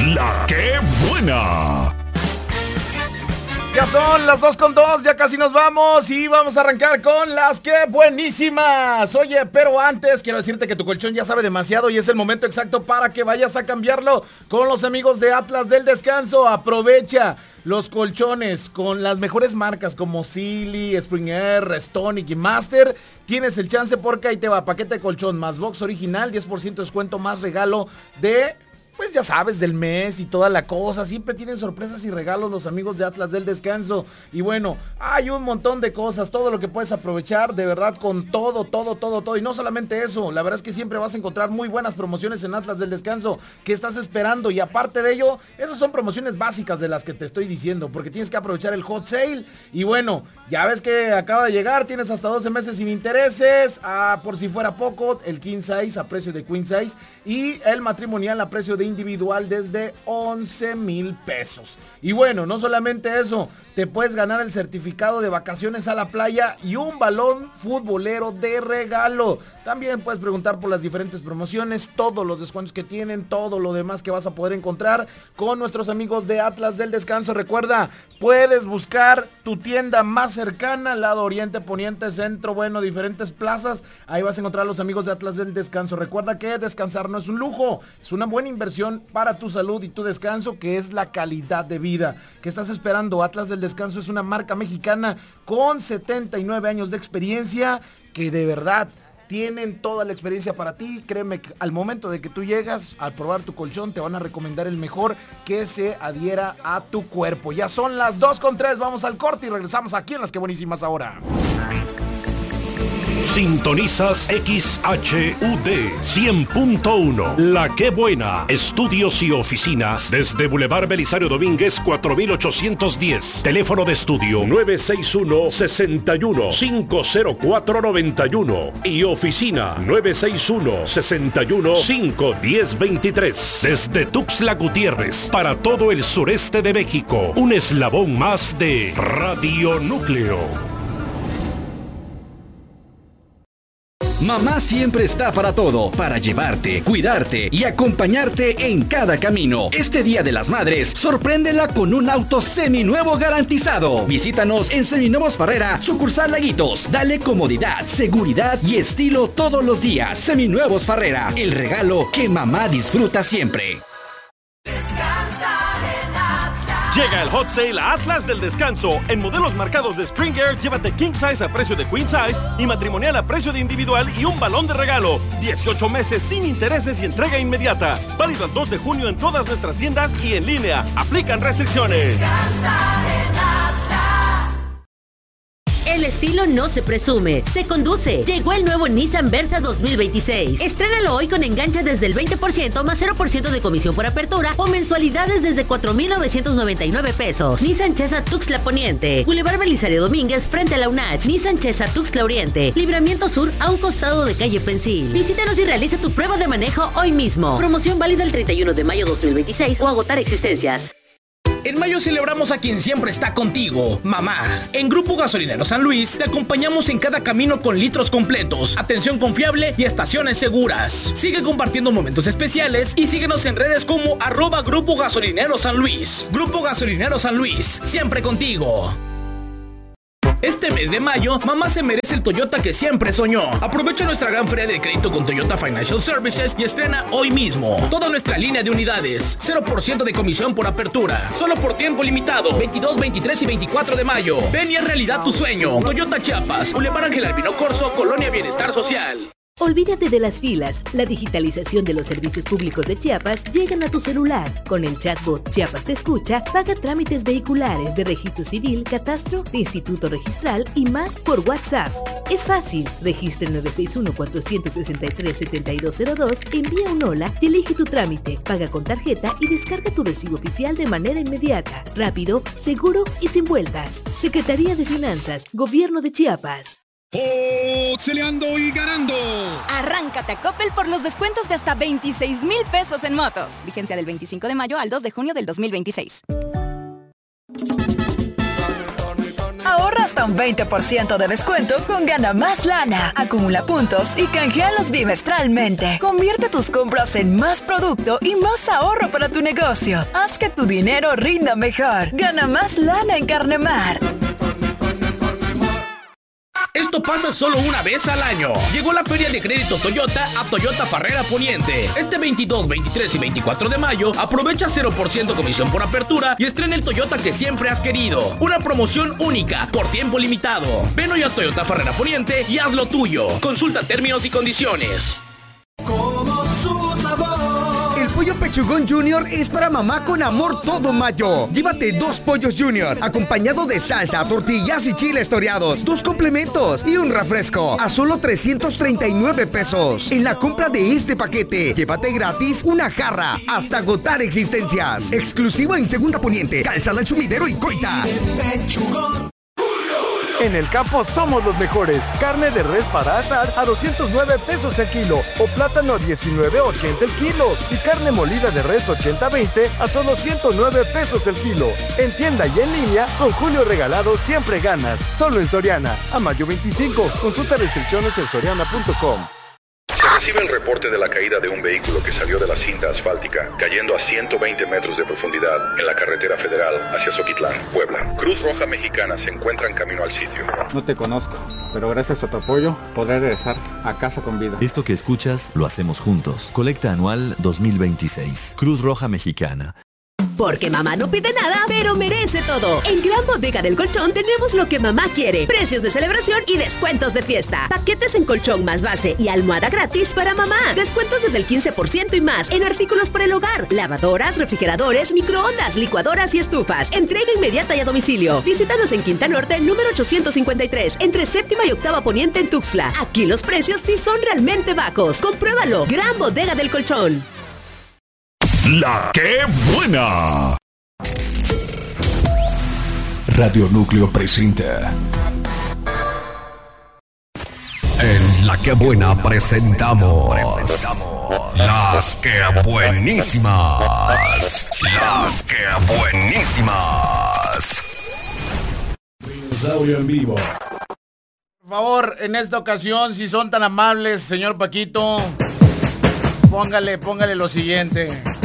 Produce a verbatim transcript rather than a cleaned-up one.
La que buena. Ya son las dos con dos, ya casi nos vamos y vamos a arrancar con las que buenísimas. Oye, pero antes quiero decirte que tu colchón ya sabe demasiado y es el momento exacto para que vayas a cambiarlo con los amigos de Atlas del Descanso. Aprovecha los colchones con las mejores marcas como Silly, Spring Air, Restonic y Master. Tienes el chance porque ahí te va, paquete de colchón más box original, diez por ciento descuento más regalo de... Pues ya sabes, del mes y toda la cosa. Siempre tienen sorpresas y regalos los amigos de Atlas del Descanso. Y bueno, hay un montón de cosas, todo lo que puedes aprovechar, de verdad, con todo, todo, todo, todo. Y no solamente eso, la verdad es que siempre vas a encontrar muy buenas promociones en Atlas del Descanso. ¿Qué estás esperando? Y aparte de ello, esas son promociones básicas de las que te estoy diciendo, porque tienes que aprovechar el hot sale. Y bueno, ya ves que acaba de llegar, tienes hasta doce meses sin intereses. Ah, por si fuera poco, el king size a precio de queen size y el matrimonial a precio de individual desde once mil pesos. Y bueno, no solamente eso, te puedes ganar el certificado de vacaciones a la playa y un balón futbolero de regalo. También puedes preguntar por las diferentes promociones, todos los descuentos que tienen, todo lo demás que vas a poder encontrar con nuestros amigos de Atlas del Descanso. Recuerda, puedes buscar tu tienda más cercana, lado oriente, poniente, centro, bueno, diferentes plazas. Ahí vas a encontrar a los amigos de Atlas del Descanso. Recuerda que descansar no es un lujo, es una buena inversión para tu salud y tu descanso, que es la calidad de vida. ¿Qué estás esperando? Atlas del Descanso es una marca mexicana con setenta y nueve años de experiencia que de verdad tienen toda la experiencia para ti. Créeme que al momento de que tú llegas a probar tu colchón te van a recomendar el mejor que se adhiera a tu cuerpo. Ya son las dos con tres, vamos al corte y regresamos aquí en Las que buenísimas ahora. Sintonizas X H U D cien punto uno. La que buena. Estudios y oficinas desde Boulevard Belisario Domínguez cuatro mil ochocientos diez. Teléfono de estudio nueve seis uno, seis uno, cinco cero cuatro nueve uno y oficina nueve seis uno, seis uno, cinco uno cero dos tres. Desde Tuxtla Gutiérrez para todo el sureste de México. Un eslabón más de Radio Núcleo. Mamá siempre está para todo, para llevarte, cuidarte y acompañarte en cada camino. Este Día de las Madres, sorpréndela con un auto seminuevo garantizado. Visítanos en Seminuevos Farrera, sucursal Laguitos. Dale comodidad, seguridad y estilo todos los días. Seminuevos Farrera, el regalo que mamá disfruta siempre. Llega el hot sale a Atlas del Descanso. En modelos marcados de Spring Air, llévate king size a precio de queen size y matrimonial a precio de individual y un balón de regalo. dieciocho meses sin intereses y entrega inmediata. Válido el dos de junio en todas nuestras tiendas y en línea. Aplican restricciones. El estilo no se presume, se conduce. Llegó el nuevo Nissan Versa dos mil veintiséis. Estrénalo hoy con enganche desde el veinte por ciento más cero por ciento de comisión por apertura o mensualidades desde cuatro mil novecientos noventa y nueve pesos. Nissan Chesa Tuxtla Poniente, Boulevard Belisario Domínguez frente a la UNACH. Nissan Chesa Tuxtla Oriente, Libramiento Sur a un costado de calle Pensil. Visítanos y realiza tu prueba de manejo hoy mismo. Promoción válida el treinta y uno de mayo dos mil veintiséis o agotar existencias. En mayo celebramos a quien siempre está contigo, mamá. En Grupo Gasolinero San Luis te acompañamos en cada camino con litros completos, atención confiable y estaciones seguras. Sigue compartiendo momentos especiales y síguenos en redes como arroba Grupo Gasolinero San Luis. Grupo Gasolinero San Luis, siempre contigo. Este mes de mayo, mamá se merece el Toyota que siempre soñó. Aprovecha nuestra gran feria de crédito con Toyota Financial Services y estrena hoy mismo toda nuestra línea de unidades. cero por ciento de comisión por apertura. Solo por tiempo limitado. veintidós, veintitrés y veinticuatro de mayo. Ven y haz realidad tu sueño. Toyota Chiapas, Boulevard Ángel Albino Corzo, Colonia Bienestar Social. Olvídate de las filas. La digitalización de los servicios públicos de Chiapas llegan a tu celular. Con el chatbot Chiapas Te Escucha, paga trámites vehiculares de registro civil, catastro, de instituto registral y más por WhatsApp. Es fácil. Registra el nueve seis uno, cuatro seis tres, siete dos cero dos, envía un hola y elige tu trámite. Paga con tarjeta y descarga tu recibo oficial de manera inmediata. Rápido, seguro y sin vueltas. Secretaría de Finanzas, Gobierno de Chiapas. ¡Pixeleando y ganando! Arráncate a Coppel por los descuentos de hasta veintiséis mil pesos en motos. Vigencia del veinticinco de mayo al dos de junio del dos mil veintiséis. Ahorra hasta con veinte por ciento de descuento con Gana Más Lana. Acumula puntos y canjealos bimestralmente. Convierte tus compras en más producto y más ahorro para tu negocio. Haz que tu dinero rinda mejor. Gana Más Lana en Carnemart. Esto pasa solo una vez al año. Llegó la Feria de Crédito Toyota a Toyota Farrera Poniente. Este veintidós, veintitrés y veinticuatro de mayo, aprovecha cero por ciento comisión por apertura y estrena el Toyota que siempre has querido. Una promoción única, por tiempo limitado. Ven hoy a Toyota Farrera Poniente y haz lo tuyo. Consulta términos y condiciones. Como su sabor. El pollo pechugón Junior es para mamá con amor todo mayo. Llévate dos pollos Junior, acompañado de salsa, tortillas y chiles toreados, dos complementos y un refresco a solo trescientos treinta y nueve pesos. En la compra de este paquete, llévate gratis una jarra hasta agotar existencias. Exclusivo en Segunda Poniente, Calzada El Sumidero y Coita. En el campo somos los mejores. Carne de res para asar a doscientos nueve pesos el kilo o plátano a diecinueve ochenta el kilo y carne molida de res ochenta veinte a solo ciento nueve pesos el kilo. En tienda y en línea, con Julio Regalado siempre ganas. Solo en Soriana. A mayo veinticinco. Consulta restricciones en soriana punto com. Se recibe el reporte de la caída de un vehículo que salió de la cinta asfáltica, cayendo a ciento veinte metros de profundidad en la carretera federal hacia Zoquitlán, Puebla. Cruz Roja Mexicana se encuentra en camino al sitio. No te conozco, pero gracias a tu apoyo podré regresar a casa con vida. Esto que escuchas lo hacemos juntos. Colecta anual dos mil veintiséis. Cruz Roja Mexicana. Porque mamá no pide nada, pero merece todo. En Gran Bodega del Colchón tenemos lo que mamá quiere. Precios de celebración y descuentos de fiesta. Paquetes en colchón más base y almohada gratis para mamá. Descuentos desde el quince por ciento y más en artículos para el hogar. Lavadoras, refrigeradores, microondas, licuadoras y estufas. Entrega inmediata y a domicilio. Visítanos en Quinta Norte, número ochocientos cincuenta y tres, entre séptima y octava poniente en Tuxtla. Aquí los precios sí son realmente bajos. Compruébalo. Gran Bodega del Colchón. La que buena. Radio Núcleo presenta. En La que buena presentamos, presentamos Las que buenísimas. Las que buenísimas. Dinosaurio en vivo. Por favor, en esta ocasión, si son tan amables, señor Paquito, póngale, póngale lo siguiente.